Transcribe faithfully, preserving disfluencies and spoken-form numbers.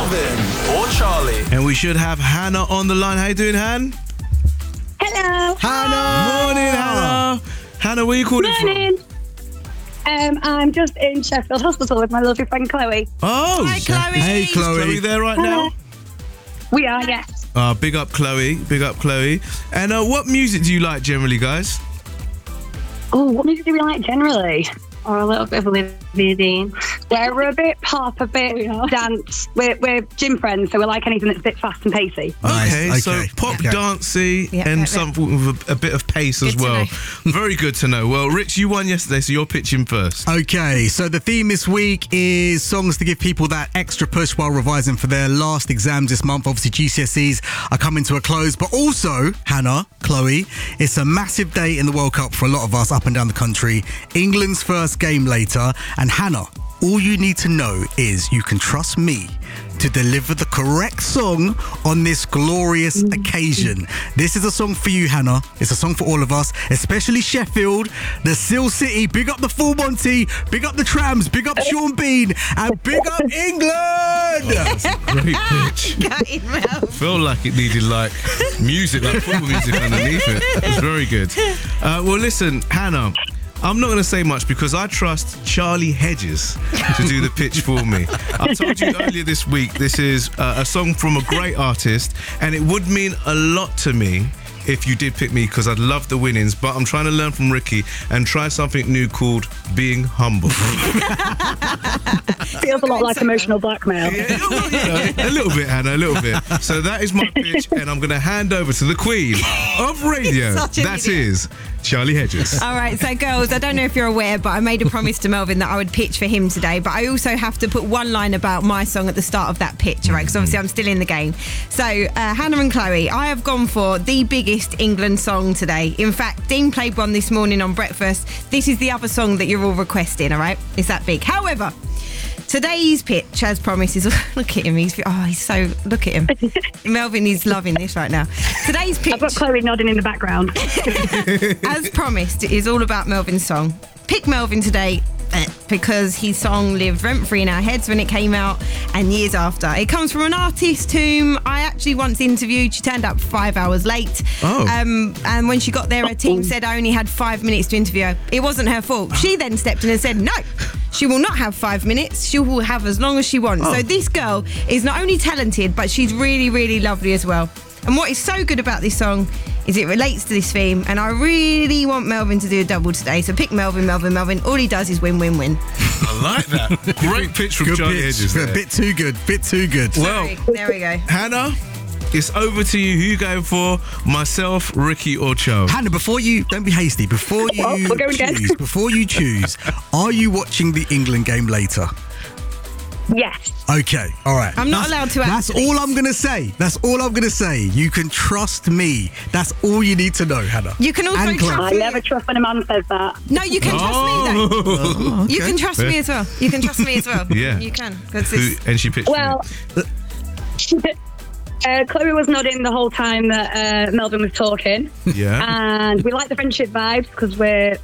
Melvin or Charlie. And we should have Hannah on the line. How you doing, Han? Hello. Hannah. Morning, Hannah. Hannah, where are you calling Morning. from? Um, I'm just in Sheffield Hospital with my lovely friend Chloe. Oh. Hi, Chloe. Hey, Is Chloe. Chloe there right now? We are, yes. Uh, big up, Chloe. Big up, Chloe. And uh, what music do you like generally, guys? Oh, what music do we like generally? Or a little bit of Olivia Dean. We're a bit pop, a bit dance. We're, we're gym friends, so we like anything that's a bit fast and pacey. Nice, Okay, okay, so pop, okay. dancey, Yeah, and yeah, something with a, a bit of pace as Good to well. know. Very good to know. Well, Rich, you won yesterday, so you're pitching first. Okay, so the theme this week is songs to give people that extra push while revising for their last exams this month. Obviously, G C S Es are coming to a close, but also, Hannah, Chloe, it's a massive day in the World Cup for a lot of us up and down the country. England's first game later, and Hannah, all you need to know is you can trust me to deliver the correct song on this glorious occasion. This is a song for you, Hannah. It's a song for all of us, especially Sheffield, the Seal City. Big up the Full Monty, big up the Trams, big up Sean Bean, and big up England! That's a great pitch. Got it, Mel. Felt like it needed like music, like football music underneath it. It was very good. Uh, well, listen, Hannah, I'm not going to say much because I trust Charlie Hedges to do the pitch for me. I told you earlier this week, this is uh, a song from a great artist, and it would mean a lot to me if you did pick me because I'd love the winnings, but I'm trying to learn from Ricky and try something new called being humble. Feels a lot like emotional blackmail. Yeah, you know, a little bit, Hannah, a little bit. So that is my pitch, and I'm going to hand over to the queen of radio. Such an That idiot. is Charlie Hedges. All right, so girls, I don't know if you're aware, but I made a promise to Melvin that I would pitch for him today. But I also have to put one line about my song at the start of that pitch, right? Because obviously I'm still in the game. So uh, Hannah and Chloe, I have gone for the biggest England song today. In fact, Dean played one this morning on breakfast. This is the other song that you're all requesting, all right? It's that big. However, today's pitch, as promised, is look at him. He's oh, he's so look at him. Melvin is loving this right now. Today's pitch, I've got Chloe nodding in the background. as promised, is all about Melvin's song. Pick Melvin today uh, because his song lived rent-free in our heads when it came out and years after. It comes from an artist whom I actually once interviewed. She turned up five hours late. Oh. Um, and when she got there, her team said I only had five minutes to interview her. It wasn't her fault. She then stepped in and said, no, she will not have five minutes. She will have as long as she wants. Oh. So this girl is not only talented, but she's really, really lovely as well. And what is so good about this song is it relates to this theme, and I really want Melvin to do a double today. So pick Melvin, Melvin, Melvin. All he does is win, win, win. I like that. Great pitch from Good Charlie pitch. Hedges there. A bit too good, bit too good. Well, Sorry, there we go. Hannah, it's over to you. Who you going for? Myself, Ricky, or Cho? Hannah, before you, don't be hasty. Before you Oh, we're going again. choose, before you choose, are you watching the England game later? Yes. Okay, all right. I'm not That's- allowed to That's actually. all I'm going to say. That's all I'm going to say. You can trust me. That's all you need to know, Hannah. You can also And Chloe. trust I me. never trust when a man says that. No, you can trust me though. Oh, You can trust me as well. You can trust me as well. Yeah. You can. 'Cause Who, it's- and she pitched Well, me. uh, Chloe was nodding the whole time that uh, Melvin was talking. Yeah. And we like the friendship vibes because we're